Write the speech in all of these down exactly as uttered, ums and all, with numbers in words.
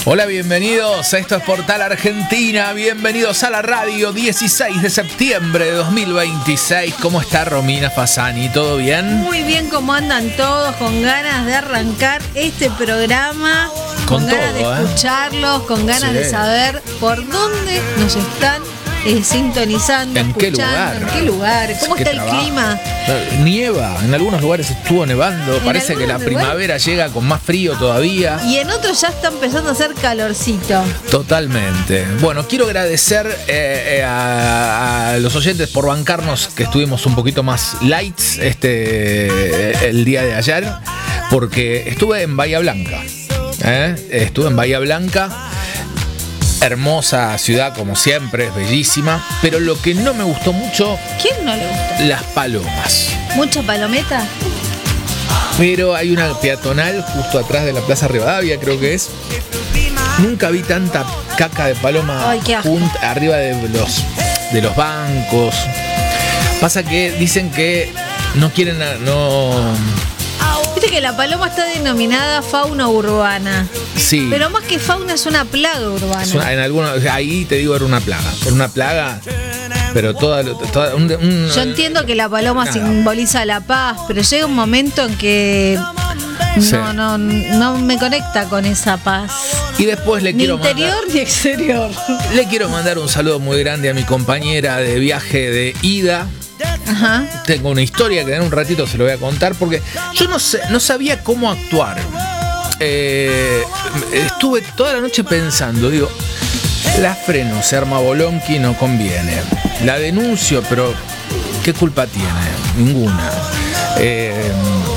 Hola, bienvenidos. Esto es Portal Argentina. Bienvenidos a la radio. dieciséis de septiembre de dos mil veintiséis. ¿Cómo está Romina Fasani? ¿Todo bien? Muy bien, ¿cómo andan todos? Con ganas de arrancar este programa. Con, con ganas todo, de escucharlos, ¿eh? Con ganas sí. de saber por dónde nos están eh, sintonizando, ¿En escuchando, qué lugar? en qué lugar, cómo ¿Qué está trabajo? el clima. Nieva, en algunos lugares estuvo nevando. ¿En Parece que la lugares? primavera llega con más frío todavía. Y en otros ya está empezando a hacer calorcito. Totalmente. Bueno, quiero agradecer eh, eh, a, a los oyentes por bancarnos, que estuvimos un poquito más lights este el día de ayer, porque estuve en Bahía Blanca. ¿eh? Estuve en Bahía Blanca. Hermosa ciudad, como siempre, es bellísima. Pero lo que no me gustó mucho... ¿Quién no le gustó? Las palomas. ¿Mucha palometa? Pero hay una peatonal justo atrás de la Plaza Rivadavia, creo que es. Nunca vi tanta caca de paloma. Ay, qué asco. Junta, arriba de los, de los bancos. Pasa que dicen que no quieren... No... Viste que la paloma está denominada fauna urbana. Sí. Pero más que fauna es una plaga urbana. Es una, en algunos, ahí te digo, era una plaga. Era una plaga, pero toda... toda un, un, Yo entiendo que la paloma nada. simboliza la paz, pero llega un momento en que Sí. no, no, no me conecta con esa paz. Y después le Ni quiero interior mandar, ni exterior. le quiero mandar un saludo muy grande a mi compañera de viaje de ida. Ajá. Tengo una historia que en un ratito se lo voy a contar, porque yo no sé, no sabía cómo actuar. Eh, estuve toda la noche pensando, digo, la freno, se arma Bolonqui, no conviene. La denuncio, pero ¿qué culpa tiene? Ninguna. Eh,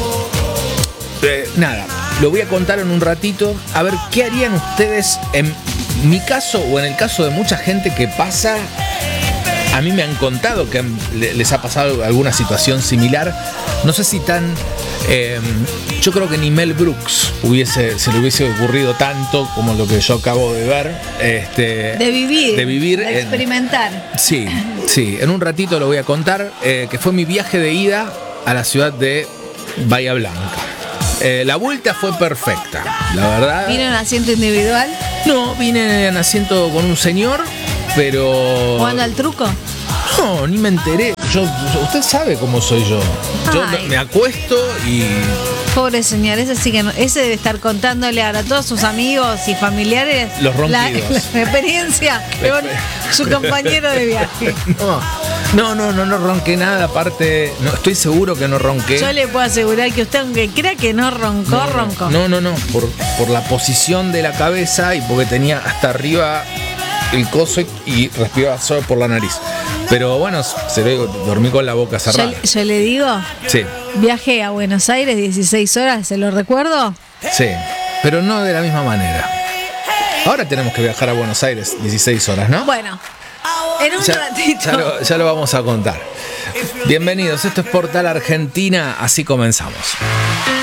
eh, nada, lo voy a contar en un ratito. A ver, ¿qué harían ustedes en mi caso o en el caso de mucha gente que pasa? A mí me han contado que les ha pasado alguna situación similar. No sé si tan... Eh, yo creo que ni Mel Brooks hubiese, se le hubiese ocurrido tanto como lo que yo acabo de ver. Este, De vivir. De vivir. De experimentar. En, sí, sí. En un ratito lo voy a contar. Eh, que fue mi viaje de ida a la ciudad de Bahía Blanca. Eh, la vuelta fue perfecta, la verdad. ¿Vino en asiento individual? No, vine en asiento con un señor, pero... ¿Jugando al truco? No, ni me enteré. Yo, usted sabe cómo soy yo. Yo Ay. me acuesto y... Pobre señor, ese sí que no, ese debe estar contándole ahora a todos sus amigos y familiares Los la, ronquidos. la experiencia con su compañero de viaje. No, no, no, no, no ronqué nada. Aparte, no, estoy seguro que no ronqué. Yo le puedo asegurar que usted, aunque crea que no roncó, no, roncó. No, no, no, por, por la posición de la cabeza y porque tenía hasta arriba el coso y, y respiraba solo por la nariz. Pero bueno, se lo digo, dormí con la boca cerrada. Yo, yo le digo, Sí, viajé a Buenos Aires dieciséis horas, ¿se lo recuerdo? sí, pero no de la misma manera. Ahora tenemos que viajar a Buenos Aires dieciséis horas, ¿no? Bueno, en un Ya, ratito. ya lo, ya lo vamos a contar. Bienvenidos, esto es Portal Argentina, así comenzamos.